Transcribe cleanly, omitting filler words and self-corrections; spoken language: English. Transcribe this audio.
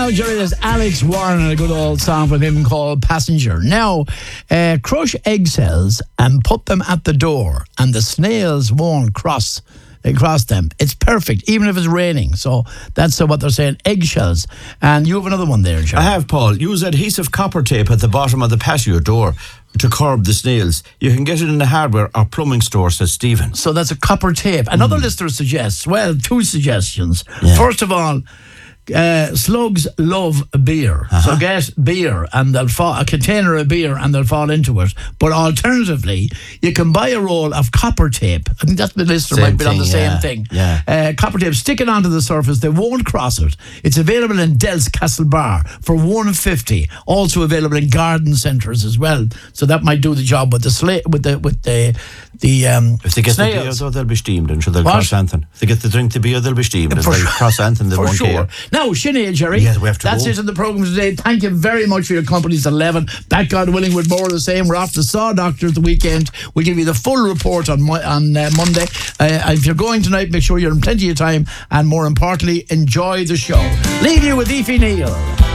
Now, Jerry, there's Alex Warren and a good old song from him called Passenger. Now, crush egg cells and put them at the door, and the snails won't cross them. It's perfect, even if it's raining. So that's what they're saying, eggshells. And you have another one there, Jerry. I have, Paul. Use adhesive copper tape at the bottom of the patio door to curb the snails. You can get it in the hardware or plumbing store, says Stephen. So that's a copper tape. Another listener suggests, well, two suggestions. Yeah. First of all, slugs love beer. So get beer and they'll fall, a container of beer, and they'll fall into it. But alternatively, you can buy a roll of copper tape. I think that's the listener might be on the same thing. Yeah. Copper tape, stick it onto the surface, they won't cross it. It's available in Del's Castlebar for $1.50. Also available in garden centres as well. So that might do the job with if they get the beer, though, they'll be steamed, and they'll cross anything. If they get to drink the beer, they'll be steamed. If they cross anything, they won't care. Now, Sinead, Jerry, yes, we have to that's go. it in the programme today. Thank you very much for your company. It's 11. Back, God willing, with more of the same. We're off to Saw Doctor at the weekend. We'll give you the full report on Monday. If you're going tonight, make sure you're in plenty of time, and more importantly, enjoy the show. Leave you with Aoife Neal.